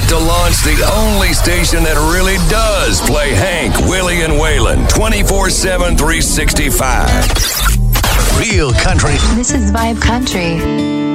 to launch the only station that really does play Hank, Willie, and Waylon 24/7, 365. Real country. This is Vibe Country.